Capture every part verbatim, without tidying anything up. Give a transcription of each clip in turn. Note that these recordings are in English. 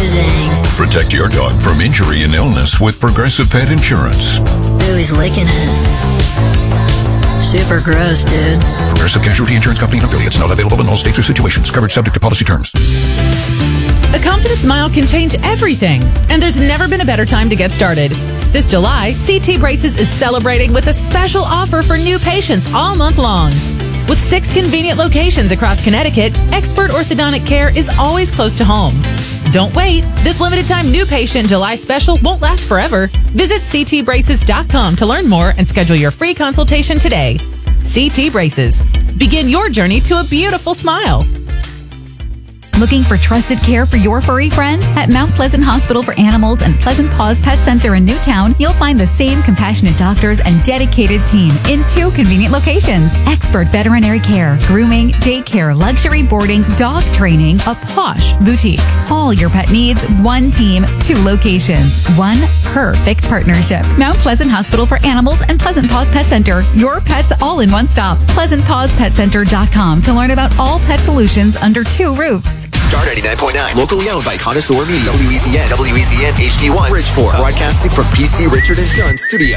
Zing. Protect your dog from injury and illness with Progressive Pet Insurance. Ooh, he's licking it. Super gross, dude. Progressive Casualty Insurance Company and affiliates. Not available in all states or situations. Coverage subject to policy terms. A confident smile can change everything, and there's never been a better time to get started. This July, C T Braces is celebrating with a special offer for new patients all month long. With six convenient locations across Connecticut, expert orthodontic care is always close to home. Don't wait. This limited time new patient July special won't last forever. Visit c t braces dot com to learn more and schedule your free consultation today. C T Braces. Begin your journey to a beautiful smile. Looking for trusted care for your furry friend? At Mount Pleasant Hospital for Animals and Pleasant Paws Pet Center in Newtown, you'll find the same compassionate doctors and dedicated team in two convenient locations. Expert veterinary care, grooming, daycare, luxury boarding, dog training, a posh boutique. All your pet needs, one team, two locations, one perfect partnership. Mount Pleasant Hospital for Animals and Pleasant Paws Pet Center. Your pets all in one stop. pleasant paws pet center dot com to learn about all pet solutions under two roofs. Star ninety-nine point nine, locally owned by Connoisseur Media, W E Z N, W E Z N H D one, Bridgeport, broadcasting from P C Richard and Sons Studio.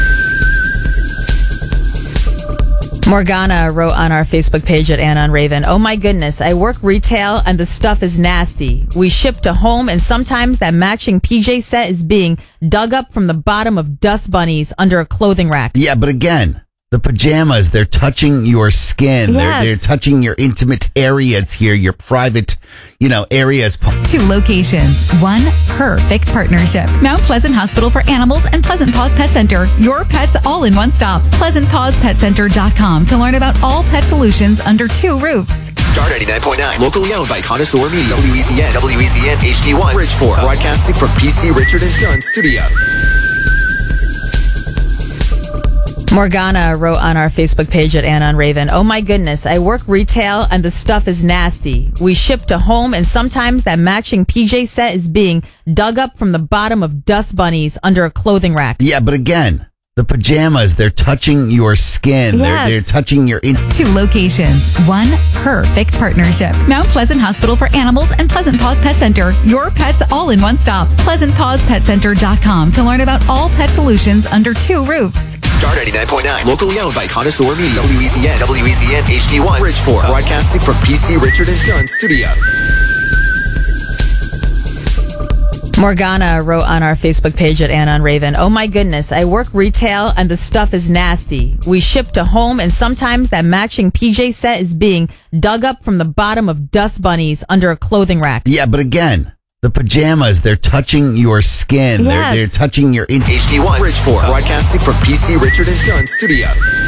Morgana wrote on our Facebook page at Anna and Raven, "Oh my goodness, I work retail and the stuff is nasty. We ship to home and sometimes that matching P J set is being dug up from the bottom of dust bunnies under a clothing rack." Yeah, but again, the pajamas, they're touching your skin. Yes. They're, they're touching your intimate areas here, your private, you know, areas. Two locations, one perfect partnership. Mount Pleasant Hospital for Animals and Pleasant Paws Pet Center. Your pets all in one stop. pleasant paws pet center dot com to learn about all pet solutions under two roofs. Star ninety-nine point nine, locally owned by Connoisseur Media, W E Z N, W E Z N H D one, Bridgeport, broadcasting from P C Richard and Sons Studio. Morgana wrote on our Facebook page at Anna and Raven, "Oh my goodness, I work retail and the stuff is nasty. We ship to home and sometimes that matching P J set is being dug up from the bottom of dust bunnies under a clothing rack." Yeah, but again, the pajamas, they're touching your skin. Yes. They're, they're touching your... In- Two locations, one perfect partnership. Mount Pleasant Hospital for Animals and Pleasant Paws Pet Center. Your pets all in one stop. pleasant paws pet center dot com to learn about all pet solutions under two roofs. Star ninety-nine point nine, locally owned by Connoisseur Media, W E Z N, W E Z N H D one, Bridgeport, broadcasting from P C Richard and Sons Studio. Morgana wrote on our Facebook page at Anna and Raven, "Oh my goodness, I work retail and the stuff is nasty. We ship to home and sometimes that matching P J set is being dug up from the bottom of dust bunnies under a clothing rack." Yeah, but again, the pajamas, they're touching your skin. Yes. They're, they're touching your... In- H D one, Bridgeport, broadcasting from P C Richard and Sons Studio.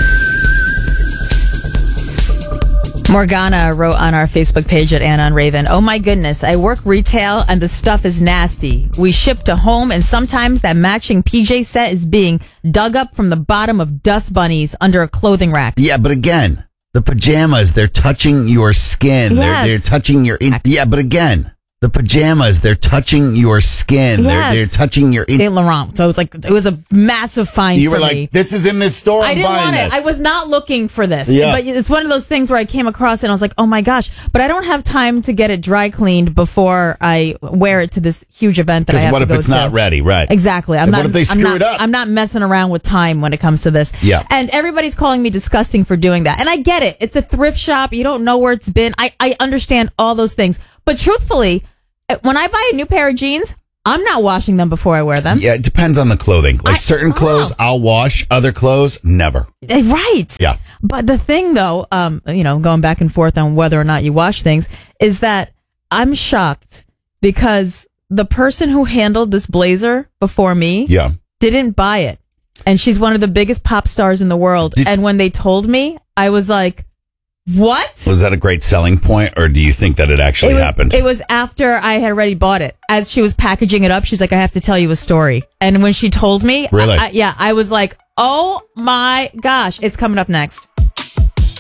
Morgana wrote on our Facebook page at Anna and Raven, "Oh my goodness, I work retail and the stuff is nasty. We ship to home and sometimes that matching P J set is being dug up from the bottom of dust bunnies under a clothing rack." Yeah, but again, the pajamas, they're touching your skin. Yes. They're, they're touching your... In- yeah, but again, the pajamas, they're touching your skin. Yes. They're, they're touching your... In- Saint Laurent. So it was like, it was a massive find you for were like, me. this is in this store. I I'm didn't buying want it. this. I was not looking for this. Yeah. But it's one of those things where I came across it and I was like, oh my gosh. But I don't have time to get it dry cleaned before I wear it to this huge event that I Because have what to if go it's to. not ready? Right. Exactly. I'm And not, what if they I'm screw not, it up? I'm not messing around with time when it comes to this. Yeah. And everybody's calling me disgusting for doing that. And I get it. It's a thrift shop. You don't know where it's been. I, I understand all those things. But truthfully, when I buy a new pair of jeans, I'm not washing them before I wear them. Yeah, it depends on the clothing. Like I- certain clothes, oh. I'll wash. Other clothes, never. Eh, Right. Yeah. But the thing, though, um, you know, going back and forth on whether or not you wash things, is that I'm shocked because the person who handled this blazer before me Yeah. didn't buy it. And she's one of the biggest pop stars in the world. Did- and when they told me, I was like, what? Was that a great selling point, or do you think that it actually it was, happened? It was after I had already bought it. As she was packaging it up, she's like, I have to tell you a story. And when she told me, Really? I, I, yeah, I was like, oh my gosh, it's coming up next.